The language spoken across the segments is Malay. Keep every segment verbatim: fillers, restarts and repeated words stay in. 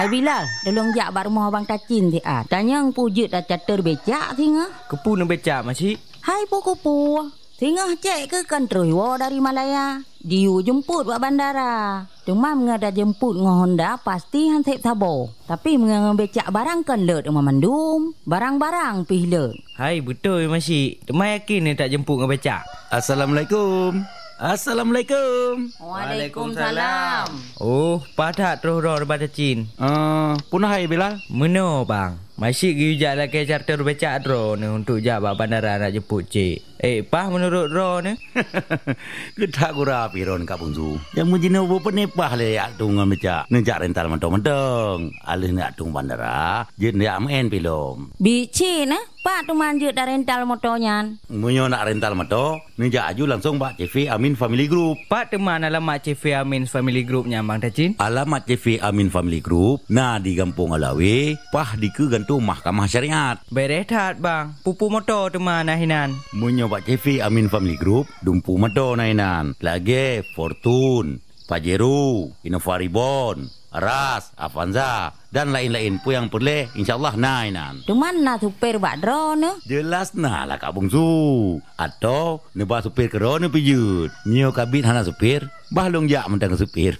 Hai Bilal, tolong jak bak rumah abang Tacin ti ah. Tanya pujut dah catur becak tinga. Kepu nak becak masih? Hai puku-pu. Tinga cek ke kan terus wo dari Malaya. Diu jemput buat bandara. Cuma menga dah jemput ngah Honda pasti han sep sabo. Tapi menga becak barang kan let rumah mandum. Barang-barang pih let. Hai betul masih. Cuma yakin ni tak jemput ngah becak. Assalamualaikum. Assalamualaikum. Waalaikumsalam. Oh, padat terus roh daripada Cin. Uh, punah hai Bilal. Meno bang. Masih gijak lagi charter becak ro ni untuk jak bak bandara nak jemput cik. Eh, pah menurut ro ni? Kedak gura piron Kak Bungsu. Yang mujina bo penepah le yak tung becak. Nejak rental mentong-mentong. Alih nak tung bandara, jen yak main pilom. Bici nah, pak tu manjut dah rental motornya. Munyo nak rental motor, nejak aju langsung Pak C V Amin Family Group. Pak teman alamat C V Amin Family Groupnya Bang Tacin. Alamat C V Amin Family Group, nah di Kampung Alawi, pah di ke gantung Mahkamah Syariat. Berehat bang, pupu motor teman nahinan. Munyo Pak C V Amin Family Group, dumpu motor nahinan. Lagi Fortune, Pajero, Innova Reborn, Aras, Avanza dan lain-lain pun yang boleh insyaallah nainan. Tu mana supir bak dro ne? Jelas nah lah Kak Bungsu. Atau nebah supir kerana pijut. Nyo kabit hana supir, bahlong jak mentang supir.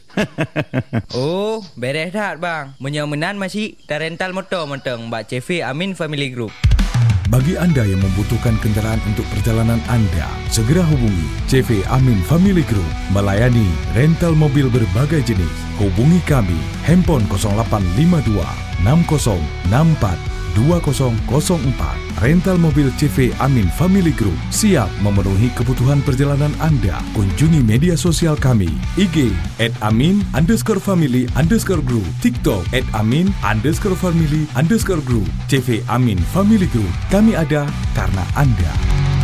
Oh, beres dah bang. Menyomenan masih dah rental motor mentang Mbak C V Amin Family Group. Bagi anda yang membutuhkan kenderaan untuk perjalanan anda, segera hubungi C V Amin Family Group melayani rental mobil berbagai jenis. Hubungi kami handphone kosong lapan lima dua enam kosong enam empat dua kosong kosong empat. Rental mobil C V Amin Family Group siap memenuhi kebutuhan perjalanan anda. Kunjungi media sosial kami I G at amin underscore family underscore group, TikTok at amin underscore family underscore group. C V Amin Family Group, kami ada karena anda.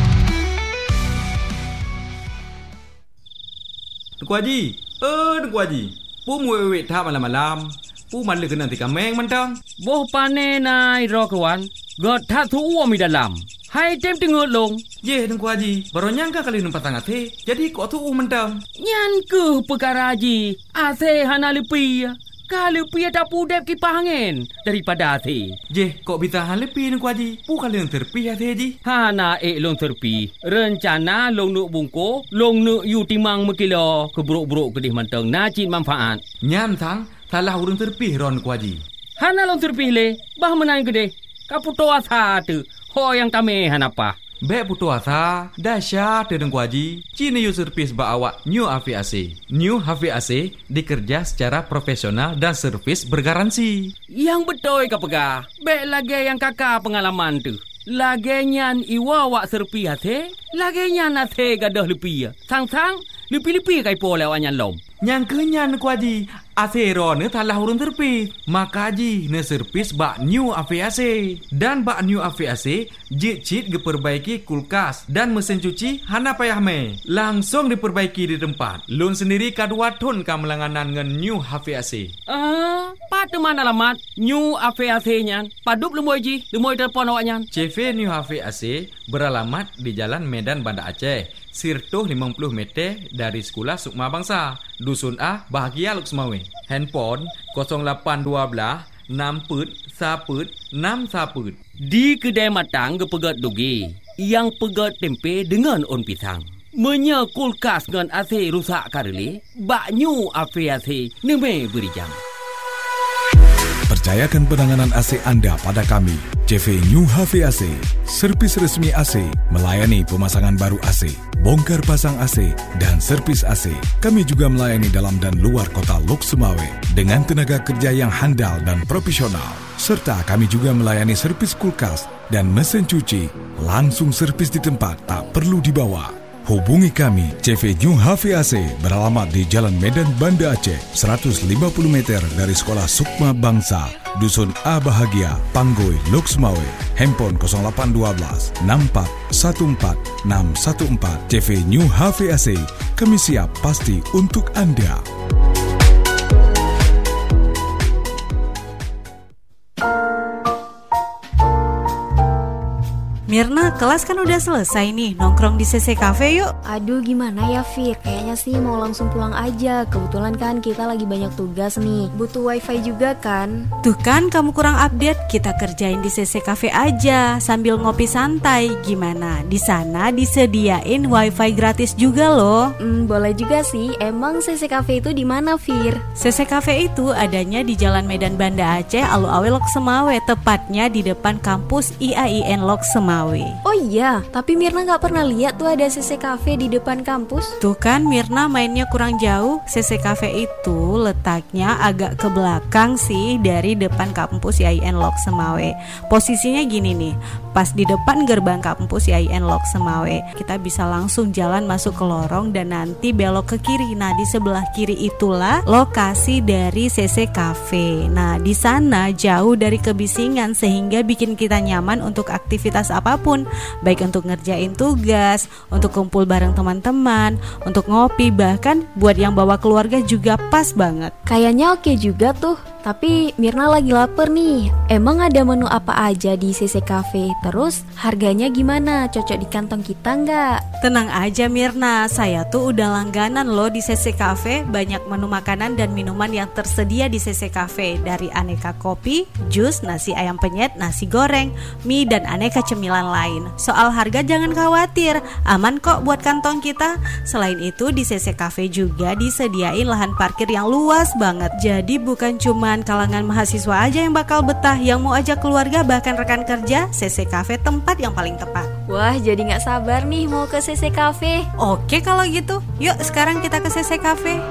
Tuku Haji, eh Tuku Haji, pu muwek tak malam-malam. Pu malu kena tika meng mentang. Boh pane nai ro kawan. God tak tu uam di dalam. Hai tem tengok long. Ye Tuku Haji, baru nyangka kali numpat tangan te. Jadi kok tu uam mentang. Nyan ke perkara Haji. Ase hana lepi. Kalau pi tak pudep kipas angin daripada ase. Je, kok bisa han lepi Tuku Haji. Pu kali yang terpi ase Haji. Hana ek long terpi. Rencana long nuk bungko, long nuk yu timang mekilo keburuk-buruk kedih mentang nacit manfaat. Nyan sang salah urang terpih ron Tuku Haji. Hana long terpih le, bah menang gede. Kaputo asa tu. Ho yang kami hanapa. Bek putu asa, dahsyat Tuku Haji. Cini yu servis ba awak New H V A C. New H V A C dikerja secara profesional dan servis bergaransi. Yang betul ka pegah. Bek lagi yang kakak pengalaman tu. Lagi nyan iwa wak serpi hati. Lagi nyan hati gadah lepi. Sang-sang, lepi-lepi kai po lewat nyan lom. Yang kenyan Tuku Haji. Asero ne talah urun terpis. Maka Haji ne servis bak New H V A C. Dan bak New H V A C jit-jit diperbaiki kulkas dan mesin cuci hana payah me. Langsung diperbaiki di tempat. Lun sendiri kadua ton ka melanganan ngan New H V A C. Ah, pat mana alamat New H V A C nyan? Padup lemoy Ji, lemoy telefon awak nyan. C V New H V A C beralamat di Jalan Medan Banda Aceh. Sirtuh lima puluh meter dari Sekolah Sukma Bangsa, Dusun A, Bahagia Luksmawe. Handphone kosong lapan dua enam put saput enam saput. Di kedai matang gepegat dugi, yang pegat tempe dengan on pisang. Menya kulkas dengan A C rusak kareli, bak New H V A C neme beri jam. Percayakan penanganan A C anda pada kami, C V New H V A C, servis resmi A C, melayani pemasangan baru A C, bongkar pasang A C, dan servis A C. Kami juga melayani dalam dan luar kota Lok Sumawe dengan tenaga kerja yang handal dan profesional. Serta kami juga melayani servis kulkas dan mesin cuci, langsung servis di tempat, tak perlu dibawa. Hubungi kami, C V New H V A C beralamat di Jalan Medan Banda Aceh, seratus lima puluh meter dari Sekolah Sukma Bangsa, Dusun A Bahagia, Panggoi, Lok Sumawe. Handphone kosong lapan dua enam empat satu empat enam satu empat. C V New H V A C, kami siap pasti untuk anda. Mirna, kelas kan udah selesai nih. Nongkrong di C C Cafe yuk. Aduh gimana ya Fir, kayaknya sih mau langsung pulang aja. Kebetulan kan kita lagi banyak tugas nih. Butuh wifi juga kan. Tuh kan kamu kurang update. Kita kerjain di C C Cafe aja sambil ngopi santai. Gimana? Di sana disediain wifi gratis juga loh. Hmm, boleh juga sih. Emang C C Cafe itu di mana Fir? C C Cafe itu adanya di Jalan Medan Banda Aceh, Alu-Awe Lok Semawe, tepatnya di depan kampus I A I N Lok Semawe. Oh iya, tapi Mirna gak pernah lihat tuh ada C C Cafe di depan kampus. Tuh kan Mirna mainnya kurang jauh. C C Cafe itu letaknya agak ke belakang sih dari depan kampus I A I N Lok Semawe. Posisinya gini nih, pas di depan gerbang kampus I A I N Lok Semawe. Kita bisa langsung jalan masuk ke lorong dan nanti belok ke kiri. Nah, di sebelah kiri itulah lokasi dari C C Cafe. Nah, di sana jauh dari kebisingan sehingga bikin kita nyaman untuk aktivitas apapun, baik untuk ngerjain tugas, untuk kumpul bareng teman-teman, untuk ngopi, bahkan buat yang bawa keluarga juga pas banget. Kayaknya oke juga tuh. Tapi Mirna lagi lapar nih. Emang ada menu apa aja di C C Cafe? Terus harganya gimana? Cocok di kantong kita nggak? Tenang aja Mirna, saya tuh udah langganan loh di C C Cafe. Banyak menu makanan dan minuman yang tersedia di C C Cafe. Dari aneka kopi, jus, nasi ayam penyet, nasi goreng, mie, dan aneka cemilan lain. Soal harga jangan khawatir, aman kok buat kantong kita. Selain itu di C C Cafe juga disediain lahan parkir yang luas banget. Jadi bukan cuma kalangan mahasiswa aja yang bakal betah, yang mau ajak keluarga bahkan rekan kerja, C C Cafe tempat yang paling tepat. Wah, jadi gak sabar nih mau ke C C Cafe. Oke kalau gitu, yuk sekarang kita ke C C Cafe.